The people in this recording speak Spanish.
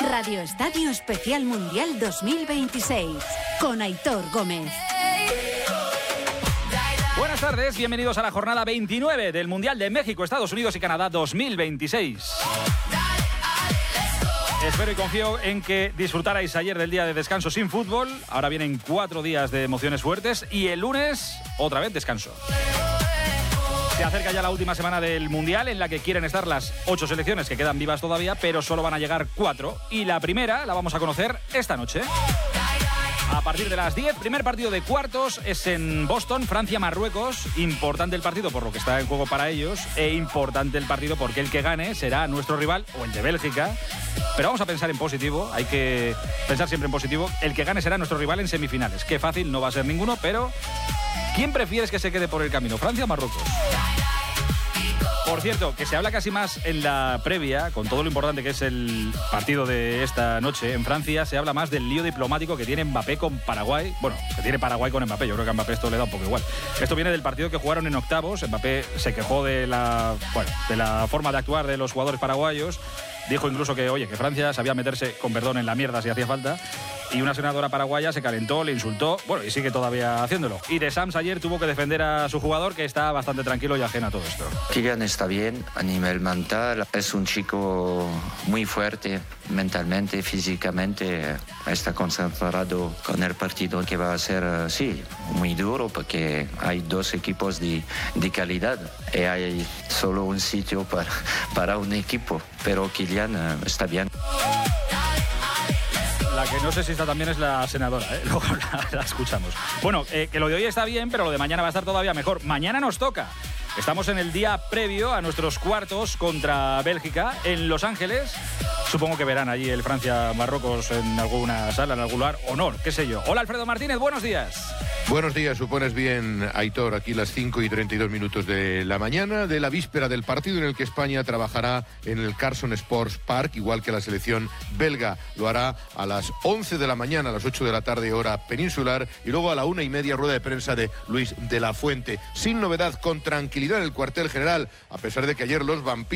Radio Estadio Especial Mundial 2026 con Aitor Gómez. Buenas tardes, bienvenidos a la jornada 29 del Mundial de México, Estados Unidos y Canadá 2026. Espero y confío en que disfrutarais ayer del día de descanso sin fútbol. Ahora vienen 4 días de emociones fuertes y el lunes otra vez descanso. Se acerca ya la última semana del Mundial en la que quieren estar las 8 selecciones que quedan vivas todavía, pero solo van a llegar 4. Y la primera la vamos a conocer esta noche. A partir de las 10, primer partido de cuartos es en Boston, Francia-Marruecos. Importante el partido por lo que está en juego para ellos e importante el partido porque el que gane será nuestro rival o el de Bélgica. Pero vamos a pensar en positivo, hay que pensar siempre en positivo. El que gane será nuestro rival en semifinales. Qué fácil, no va a ser ninguno, pero ¿quién prefieres que se quede por el camino, Francia o Marruecos? Por cierto, que se habla casi más en la previa, con todo lo importante que es el partido de esta noche en Francia, se habla más del lío diplomático que tiene Mbappé con Paraguay. Bueno, que tiene Paraguay con Mbappé, yo creo que a Mbappé esto le da un poco igual. Esto viene del partido que jugaron en octavos. Mbappé se quejó de la forma de actuar de los jugadores paraguayos. Dijo incluso que, oye, que Francia sabía meterse, con perdón, en la mierda si hacía falta. Y una senadora paraguaya se calentó, le insultó, bueno, y sigue todavía haciéndolo. Y De Sams ayer tuvo que defender a su jugador, que está bastante tranquilo y ajeno a todo esto. Kylian está bien a nivel mental, es un chico muy fuerte mentalmente, físicamente, está concentrado con el partido que va a ser, sí, muy duro, porque hay 2 equipos de calidad y hay solo un sitio para un equipo, pero Kylian está bien. La que no sé si está también es la senadora, ¿eh? Luego la escuchamos. Bueno, que lo de hoy está bien, pero lo de mañana va a estar todavía mejor. Mañana nos toca. Estamos en el día previo a nuestros cuartos contra Bélgica en Los Ángeles. Supongo que verán allí el Francia-Marruecos en alguna sala, en algún lugar, o no, qué sé yo. Hola, Alfredo Martínez, buenos días. Buenos días, supones bien, Aitor, aquí las 5:32 de la mañana de la víspera del partido en el que España trabajará en el Carson Sports Park, igual que la selección belga. Lo hará a las 11 de la mañana, a las 8 de la tarde, hora peninsular, y luego a la 1:30, rueda de prensa de Luis de la Fuente. Sin novedad, con tranquilidad en el cuartel general, a pesar de que ayer los vampiros